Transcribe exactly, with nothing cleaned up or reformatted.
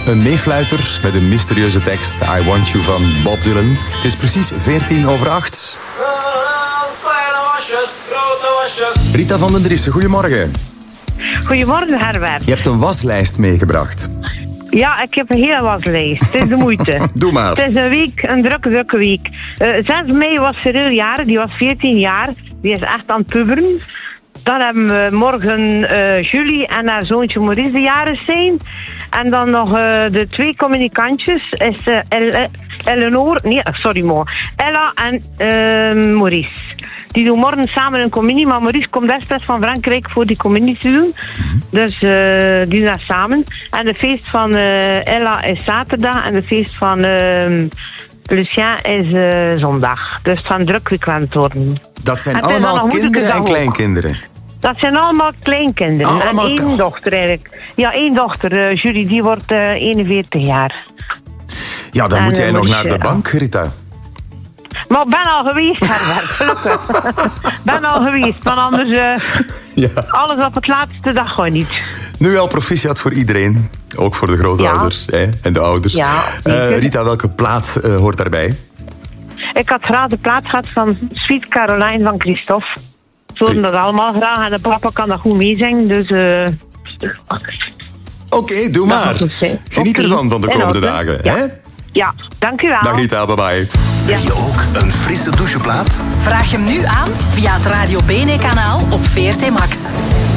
Een meefluiter met een mysterieuze tekst. I Want You van Bob Dylan. Het is precies veertien over acht. Rita van den Driessen, goedemorgen. Goedemorgen, Herbert. Je hebt een waslijst meegebracht. Ja, ik heb een hele waslijst. Het is de moeite. Doe maar. Het is een week, een drukke, drukke week. Uh, zes mei was Cyril jarig, die was veertien jaar. Die is echt aan het puberen. Dan hebben we morgen uh, Julie en haar zoontje Maurice die jarig zijn. En dan nog uh, de twee communicantjes is uh, El- Eleanor, nee, sorry mo, Ella en uh, Maurice. Die doen morgen samen een communie, maar Maurice komt destijds van Frankrijk voor die communie te doen. Dus uh, die doen dat samen. En de feest van uh, Ella is zaterdag en de feest van uh, Lucien is uh, zondag. Dus het gaat een druk weekend worden. Dat zijn en allemaal kinderen en kleinkinderen? Ook. Dat zijn allemaal kleinkinderen. Oh, allemaal en één k- dochter eigenlijk. Ja, één dochter, uh, Julie, die wordt uh, eenenveertig jaar. Ja, dan en, moet jij uh, nog Maurice, naar de bank, Rita. Maar ik ben al geweest, Herbert, gelukkig. ben al geweest, maar anders... Uh, ja. Alles op het laatste dag gewoon niet. Nu al proficiat voor iedereen. Ook voor de grootouders ja. hè, en de ouders. Ja, uh, Rita, welke plaat uh, hoort daarbij? Ik had graag de plaat gehad van Sweet Caroline van Christophe. Ze horen dat allemaal graag en de papa kan dat goed meezingen, dus... Uh... Oké, okay, doe maar. Geniet okay. ervan van de komende dagen. Ja. Hè? Ja, dank u wel. Dag Rita, bye bye. Wil je ook een frisse doucheplaat? Vraag hem nu aan via het Radio Bene kanaal op V R T Max.